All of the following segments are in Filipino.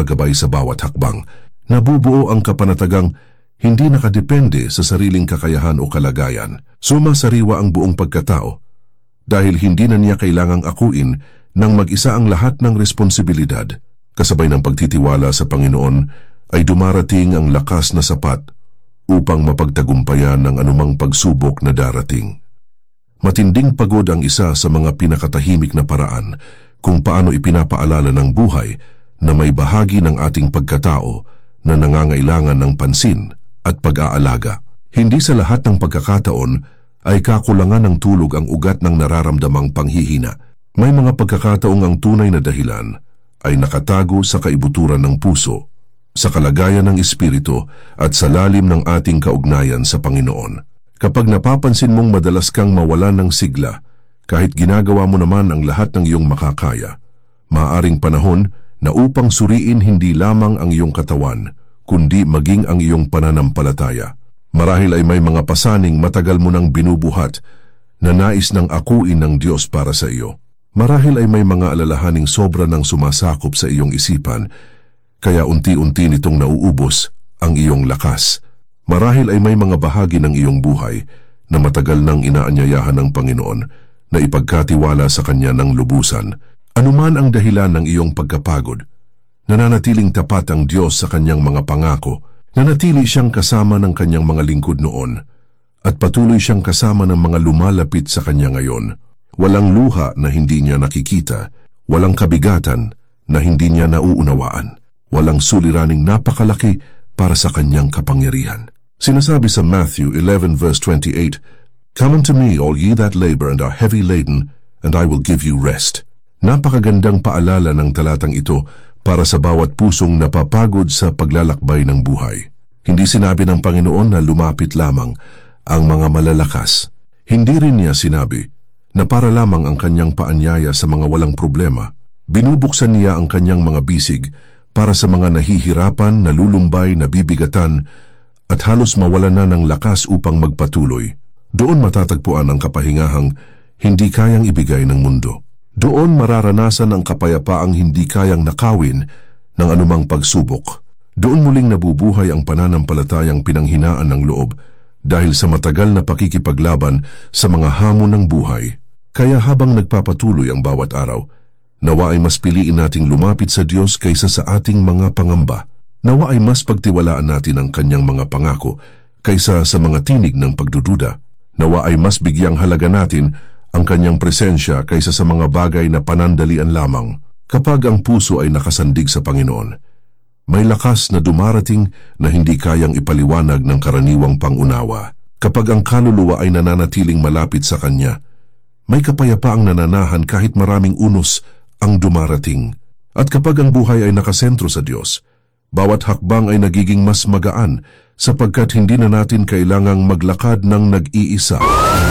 gumagabay sa bawat hakbang. Nabubuo ang kapanatagang hindi nakadepende sa sariling kakayahan o kalagayan. Sumasariwa ang buong pagkatao dahil hindi na niya kailangang akuin nang mag-isa ang lahat ng responsibilidad. Kasabay ng pagtitiwala sa Panginoon ay dumarating ang lakas na sapat upang mapagtagumpayan ng anumang pagsubok na darating. Matinding pagod ang isa sa mga pinakatahimik na paraan kung paano ipinapaalala ng buhay na may bahagi ng ating pagkatao na nangangailangan ng pansin at pag-aalaga. Hindi sa lahat ng pagkakataon ay kakulangan ng tulog ang ugat ng nararamdamang panghihina. May mga pagkakataong ang tunay na dahilan ay nakatago sa kaibuturan ng puso, sa kalagayan ng espiritu at sa lalim ng ating kaugnayan sa Panginoon. Kapag napapansin mong madalas kang mawalan ng sigla, kahit ginagawa mo naman ang lahat ng iyong makakaya, maaaring panahon na upang suriin hindi lamang ang iyong katawan, kundi maging ang iyong pananampalataya. Marahil ay may mga pasaning matagal mo nang binubuhat na nais ng akuin ng Diyos para sa iyo. Marahil ay may mga alalahaning sobra nang sumasakop sa iyong isipan, kaya unti-unti nitong nauubos ang iyong lakas. Marahil ay may mga bahagi ng iyong buhay na matagal nang inaanyayahan ng Panginoon na ipagkatiwala sa Kanya ng lubusan. Anuman ang dahilan ng iyong pagkapagod, nananatiling tapat ang Diyos sa Kanyang mga pangako, nanatili siyang kasama ng Kanyang mga lingkod noon, at patuloy siyang kasama ng mga lumalapit sa Kanya ngayon. Walang luha na hindi niya nakikita, walang kabigatan na hindi niya nauunawaan, walang suliraning napakalaki para sa Kanyang kapangyarihan. Sinasabi sa Matthew 11 verse 28, "Come unto me, all ye that labor and are heavy laden, and I will give you rest." Napakagandang paalala ng talatang ito para sa bawat pusong napapagod sa paglalakbay ng buhay. Hindi sinabi ng Panginoon na lumapit lamang ang mga malalakas. Hindi rin niya sinabi na para lamang ang Kanyang paanyaya sa mga walang problema. Binubuksan niya ang Kanyang mga bisig para sa mga nahihirapan, nalulumbay, nabibigatan, at halos mawalan na ng lakas upang magpatuloy. Doon matatagpuan ang kapahingahang hindi kayang ibigay ng mundo. Doon mararanasan ang kapayapaang hindi kayang nakawin ng anumang pagsubok. Doon muling nabubuhay ang pananampalatayang pinanghinaan ng loob dahil sa matagal na pakikipaglaban sa mga hamon ng buhay. Kaya habang nagpapatuloy ang bawat araw, nawa ay mas piliin nating lumapit sa Diyos kaysa sa ating mga pangamba. Nawa ay mas pagtiwalaan natin ang Kanyang mga pangako kaysa sa mga tinig ng pagdududa. Nawa ay mas bigyang halaga natin ang Kanyang presensya kaysa sa mga bagay na panandalian lamang. Kapag ang puso ay nakasandig sa Panginoon, may lakas na dumarating na hindi kayang ipaliwanag ng karaniwang pangunawa. Kapag ang kaluluwa ay nananatiling malapit sa Kanya, may kapayapaang nananahan kahit maraming unos ang dumarating. At kapag ang buhay ay nakasentro sa Diyos, bawat hakbang ay nagiging mas magaan sapagkat hindi na natin kailangang maglakad ng nag-iisa.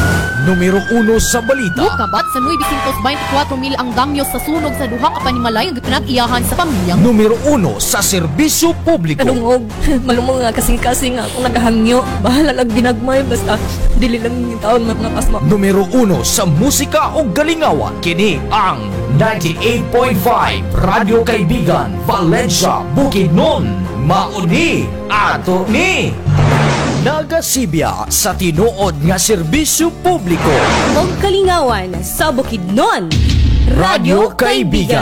Numero 1 sa balita. Kabat sa 924,000 ang damyo sa sunog sa duha ka panimalay nga pinag-iyahan sa pamilyang. Numero 1 sa serbisyo publiko. Kadungog, malumong nga kasing-kasing nga akong nagahangyo. Bahala lang ginagmay, basta dili lang yung taon matnapasma. Numero 1 sa musika o galingawan. Kini ang 98.5 Radio Kaibigan, Valencia, Bukidnon. Mauni ato ni nagasibya sa tinuod nga serbisyo publiko Og kalingawan sa Bukidnon. Radio Kaibigan.